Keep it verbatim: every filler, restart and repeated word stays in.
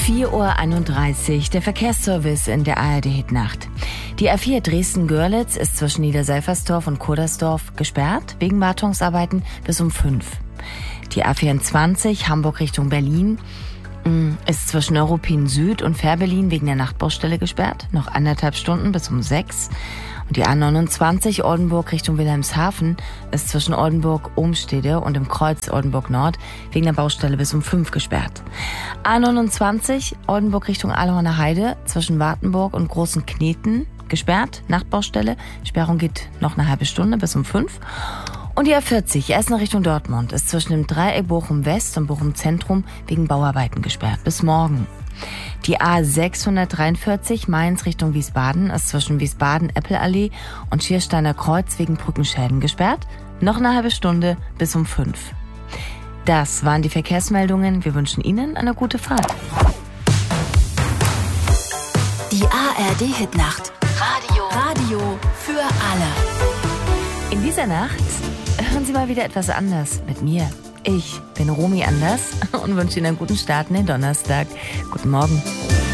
vier Uhr einunddreißig, der Verkehrsservice in der A R D-Hitnacht. Die A vier Dresden-Görlitz ist zwischen Niederseifersdorf und Kurdersdorf gesperrt, wegen Wartungsarbeiten bis um fünf. Die A vierundzwanzig Hamburg Richtung Berlin ist zwischen Neuruppin Süd und Fährberlin wegen der Nachtbaustelle gesperrt, noch anderthalb Stunden bis um sechs. Und die A neunundzwanzig Oldenburg Richtung Wilhelmshaven ist zwischen Oldenburg-Ohmstede und im Kreuz Oldenburg-Nord wegen der Baustelle bis um fünf gesperrt. A neunundzwanzig Oldenburg Richtung Aalhorner Heide zwischen Wartenburg und Großen Kneten gesperrt, Nachtbaustelle. Sperrung geht noch eine halbe Stunde bis um fünf. Und die A vierzig Essen Richtung Dortmund ist zwischen dem Dreieck Bochum West und Bochum Zentrum wegen Bauarbeiten gesperrt bis morgen. Die A sechshundertdreiundvierzig Mainz Richtung Wiesbaden ist zwischen Wiesbaden-Eppelallee und Schiersteiner Kreuz wegen Brückenschäden gesperrt. Noch eine halbe Stunde bis um fünf. Das waren die Verkehrsmeldungen. Wir wünschen Ihnen eine gute Fahrt. Die A R D-Hitnacht. Radio. Radio für alle. In dieser Nacht hören Sie mal wieder etwas anders mit mir. Ich bin Romy Anders und wünsche Ihnen einen guten Start in den Donnerstag. Guten Morgen.